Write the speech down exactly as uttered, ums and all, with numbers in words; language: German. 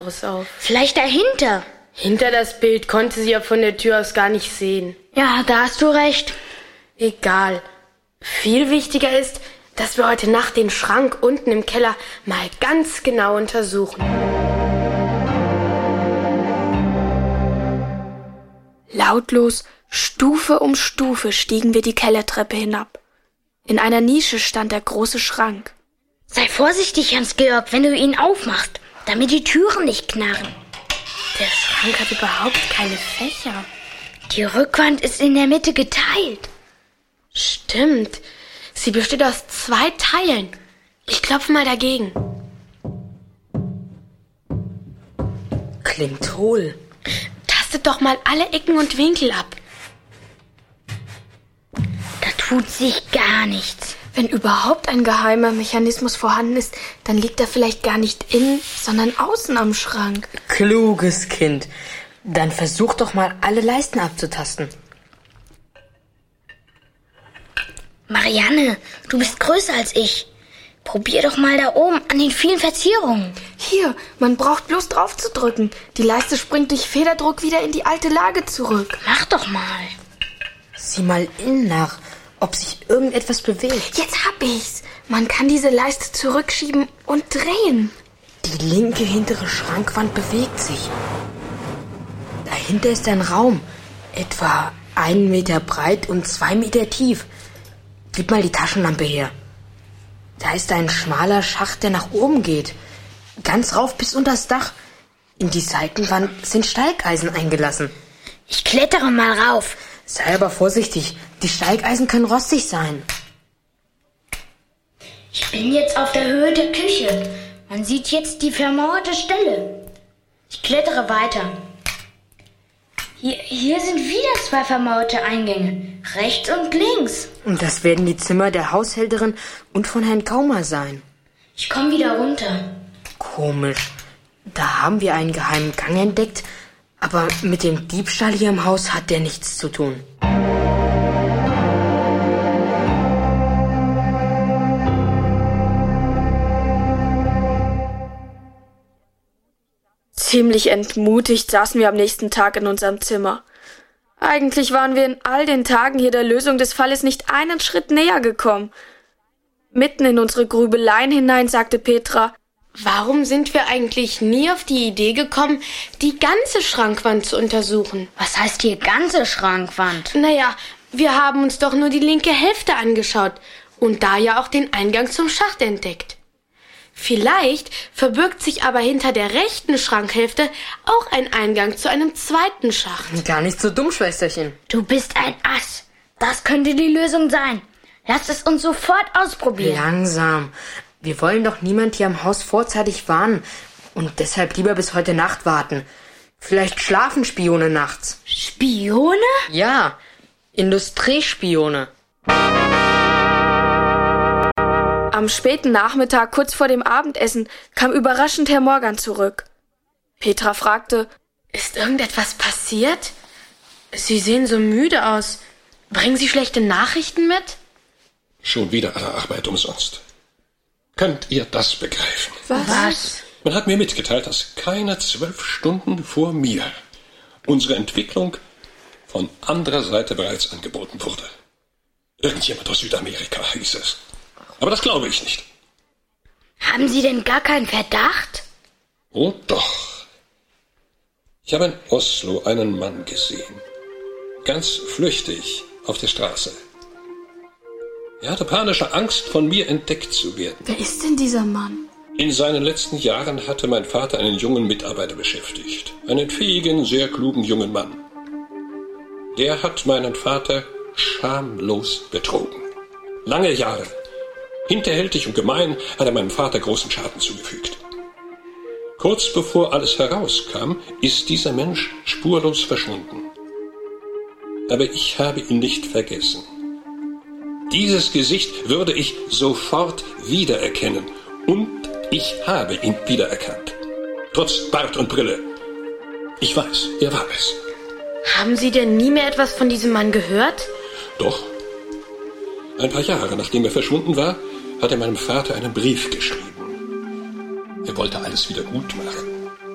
auf. Vielleicht dahinter. Hinter das Bild konnte sie ja von der Tür aus gar nicht sehen. Ja, da hast du recht. Egal. Viel wichtiger ist, dass wir heute Nacht den Schrank unten im Keller mal ganz genau untersuchen. Lautlos, Stufe um Stufe stiegen wir die Kellertreppe hinab. In einer Nische stand der große Schrank. Sei vorsichtig, Hans-Georg, wenn du ihn aufmachst, damit die Türen nicht knarren. Der Schrank hat überhaupt keine Fächer. Die Rückwand ist in der Mitte geteilt. Stimmt. Sie besteht aus zwei Teilen. Ich klopfe mal dagegen. Klingt hohl. Tastet doch mal alle Ecken und Winkel ab. Da tut sich gar nichts. Wenn überhaupt ein geheimer Mechanismus vorhanden ist, dann liegt er vielleicht gar nicht innen, sondern außen am Schrank. Kluges Kind. Dann versuch doch mal, alle Leisten abzutasten. Marianne, du bist größer als ich. Probier doch mal da oben an den vielen Verzierungen. Hier, man braucht bloß drauf zu drücken. Die Leiste springt durch Federdruck wieder in die alte Lage zurück. Mach doch mal. Sieh mal innen nach, ob sich irgendetwas bewegt. Jetzt hab ich's. Man kann diese Leiste zurückschieben und drehen. Die linke hintere Schrankwand bewegt sich. Dahinter ist ein Raum, etwa einen Meter breit und zwei Meter tief. Gib mal die Taschenlampe her. Da ist ein schmaler Schacht, der nach oben geht. Ganz rauf bis unters Dach. In die Seitenwand sind Steigeisen eingelassen. Ich klettere mal rauf. Sei aber vorsichtig, die Steigeisen können rostig sein. Ich bin jetzt auf der Höhe der Küche. Man sieht jetzt die vermauerte Stelle. Ich klettere weiter. Hier, hier sind wieder zwei vermauerte Eingänge, rechts und links. Und das werden die Zimmer der Haushälterin und von Herrn Kaumer sein. Ich komme wieder runter. Komisch. Da haben wir einen geheimen Gang entdeckt, aber mit dem Diebstahl hier im Haus hat der nichts zu tun. Ziemlich entmutigt saßen wir am nächsten Tag in unserem Zimmer. Eigentlich waren wir in all den Tagen hier der Lösung des Falles nicht einen Schritt näher gekommen. Mitten in unsere Grübeleien hinein sagte Petra: Warum sind wir eigentlich nie auf die Idee gekommen, die ganze Schrankwand zu untersuchen? Was heißt hier ganze Schrankwand? Naja, wir haben uns doch nur die linke Hälfte angeschaut und da ja auch den Eingang zum Schacht entdeckt. Vielleicht verbirgt sich aber hinter der rechten Schrankhälfte auch ein Eingang zu einem zweiten Schacht. Gar nicht so dumm, Schwesterchen. Du bist ein Ass. Das könnte die Lösung sein. Lass es uns sofort ausprobieren. Langsam. Wir wollen doch niemand hier am Haus vorzeitig warnen und deshalb lieber bis heute Nacht warten. Vielleicht schlafen Spione nachts. Spione? Ja, Industriespione. Am späten Nachmittag, kurz vor dem Abendessen, kam überraschend Herr Morgan zurück. Petra fragte: Ist irgendetwas passiert? Sie sehen so müde aus. Bringen Sie schlechte Nachrichten mit? Schon wieder alle Arbeit umsonst. Könnt ihr das begreifen? Was? Was? Man hat mir mitgeteilt, dass keine zwölf Stunden vor mir unsere Entwicklung von anderer Seite bereits angeboten wurde. Irgendjemand aus Südamerika hieß es. Aber das glaube ich nicht. Haben Sie denn gar keinen Verdacht? Oh doch. Ich habe in Oslo einen Mann gesehen. Ganz flüchtig auf der Straße. Er hatte panische Angst, von mir entdeckt zu werden. Wer ist denn dieser Mann? In seinen letzten Jahren hatte mein Vater einen jungen Mitarbeiter beschäftigt. Einen fähigen, sehr klugen jungen Mann. Der hat meinen Vater schamlos betrogen. Lange Jahre. Hinterhältig und gemein hat er meinem Vater großen Schaden zugefügt. Kurz bevor alles herauskam, ist dieser Mensch spurlos verschwunden. Aber ich habe ihn nicht vergessen. Dieses Gesicht würde ich sofort wiedererkennen. Und ich habe ihn wiedererkannt. Trotz Bart und Brille. Ich weiß, er war es. Haben Sie denn nie mehr etwas von diesem Mann gehört? Doch. Ein paar Jahre nachdem er verschwunden war, hat er meinem Vater einen Brief geschrieben. Er wollte alles wieder gut machen.